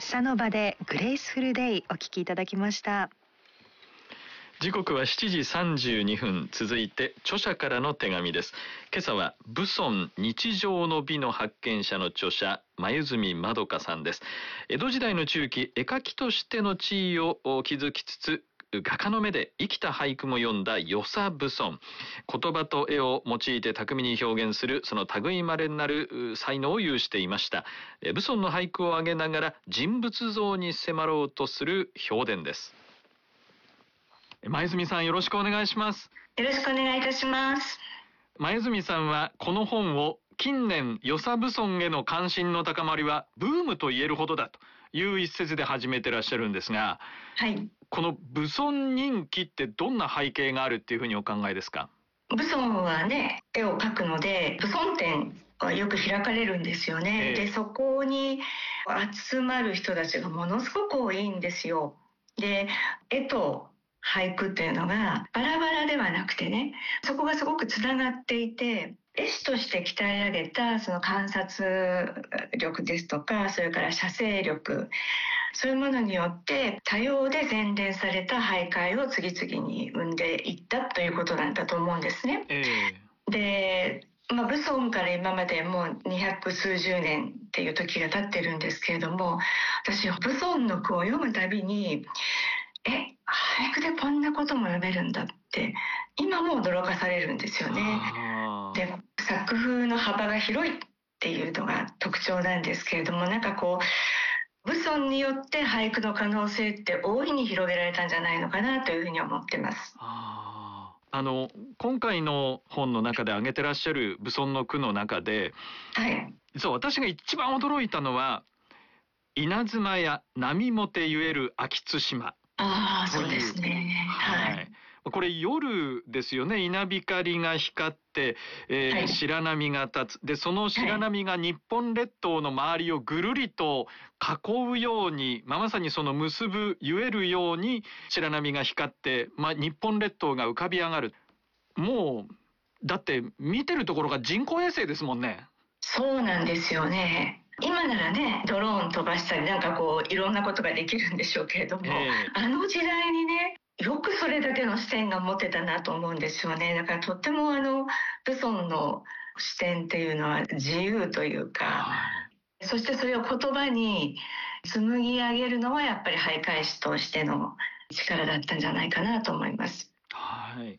サノバでグレイスフルデイお聞きいただきました。 時刻は7時32分。続いて著者からの手紙です。今朝は蕪村日常の美の発見者の著者黛まどかさんです。江戸時代の中期、絵描きとしての地位を築きつつ、画家の目で生きた俳句も詠んだ与謝蕪村。言葉と絵を用いて巧みに表現するその類いまれなる才能を有していました。蕪村の俳句を挙げながら人物像に迫ろうとする評伝です。黛さん、よろしくお願いします。 よろしくお願いいたします。 黛さんはこの本を近年与謝蕪村への関心の高まりはブームと言えるほどだという一節で始めてらっしゃるんですが、 はい。 この蕪村人気ってどんな背景があるっていうふうにお考えですか？ 蕪村はね、絵を描くので蕪村展はよく開かれるんですよね。で、そこに集まる人たちがものすごく多いんですよ。で、絵と俳句っていうのがバラバラではなくてね、そこがすごくつながっていて、絵師として鍛え上げたその観察力ですとか、それから写生力、そういうものによって多様で洗練された俳諧を次々に生んでいったということなんだと思うんですね。で、蕪村から今までもう200数十年っていう時が経ってるんですけれども、私蕪村の句を読むたびに、俳句でこんなことも読めるんだって今も驚かされるんですよね。で、作風の幅が広いっていうのが特徴なんですけれども、なんかこう蕪村によって俳句の可能性って大いに広げられたんじゃないのかなというふうに思ってます。 今回の本の中で挙げてらっしゃる蕪村の句の中で、 はい、 実は私が一番驚いたのは稲妻や波もてゆえる秋津島。 そうですね。はい。 これ夜ですよね。稲光が光って、白波が立つ。で、その白波が日本列島の周りをぐるりと囲うように、まさにその結ぶ、ゆえるように白波が光って、日本列島が浮かび上がる。もう、だって見てるところが人工衛星ですもんね。 そうなんですよね。今ならね、ドローン飛ばしたりなんかこういろんなことができるんでしょうけれども、あの時代にね、よくそれだけの視点が持てたなと思うんですよね。だからとっても蕪村の視点っていうのは自由というか、そしてそれを言葉に紡ぎ上げるのはやっぱり俳諧師としての力だったんじゃないかなと思います。 はい。